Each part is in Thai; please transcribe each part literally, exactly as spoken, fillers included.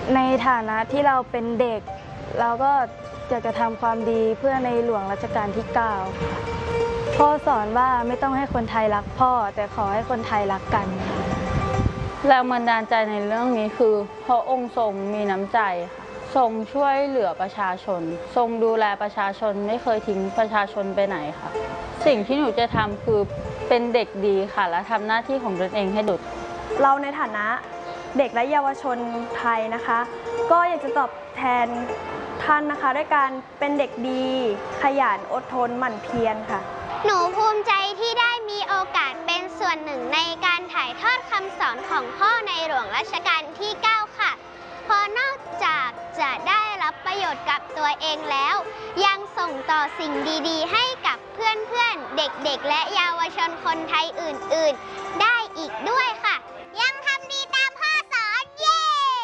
ในฐานะที่เราเป็นเด็กเราก็อยากจะทำความดีเพื่อในหลวงรัชกาลที่เก้าพ่อสอนว่าไม่ต้องให้คนไทยรักพ่อแต่ขอให้คนไทยรักกันแรงบันดาลใจในเรื่องนี้คือพระองค์ทรงมีน้ำใจค่ะทรงช่วยเหลือประชาชนทรงดูแลประชาชนไม่เคยทิ้งประชาชนไปไหนค่ะสิ่งที่หนูจะทำคือเป็นเด็กดีค่ะและทำหน้าที่ของตนเองให้ดุจเราในฐานะเด็กและเยาวชนไทยนะคะก็อยากจะตอบแทนท่านนะคะด้วยการเป็นเด็กดีขยันอดทนหมั่นเพียรค่ะหนูภูมิใจที่ได้มีโอกาสเป็นส่วนหนึ่งในการถ่ายทอดคำสอนของพ่อในหลวงรัชกาลที่เก้าค่ะเพราะนอกจากจะได้รับประโยชน์กับตัวเองแล้วยังส่งต่อสิ่งดีๆให้กับเพื่อนๆเด็กๆและเยาวชนคนไทยอื่นๆได้อีกด้วยค่ะยังทำดีตามพ่อสอนเย้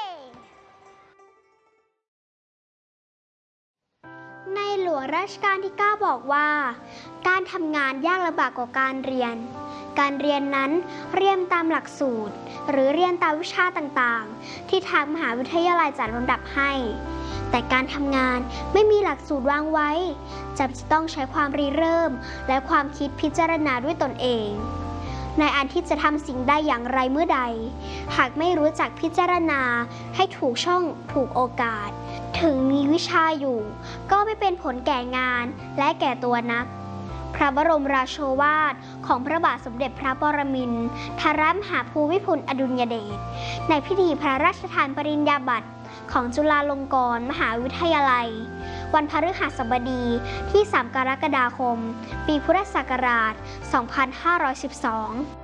ในหลวงรัชกาลที่เก้าบอกว่าการทำงานยากลำบากกว่าการเรียนการเรียนนั้นเรียนตามหลักสูตรหรือเรียนตามวิชาต่างๆที่ทางมหาวิทยาลัยจัดลำดับให้แต่การทำงานไม่มีหลักสูตรวางไว้จำจะต้องใช้ความริเริ่มและความคิดพิจารณาด้วยตนเองในอันที่จะทำสิ่งใดอย่างไรเมื่อใดหากไม่รู้จักพิจารณาให้ถูกช่องถูกโอกาสถึงมีวิชาอยู่ก็ไม่เป็นผลแก่งานและแก่ตัวนักพระบรมราโชวาทของพระบาทสมเด็จพระปรมินทรมหาภูมิพลอดุลยเดชในพิธีพระราชทานปริญญาบัตรของจุฬาลงกรณ์มหาวิทยาลัยวันพฤหัสบดีที่สามกรกฎาคมปีพุทธศักราชสองพันห้าร้อยสิบสอง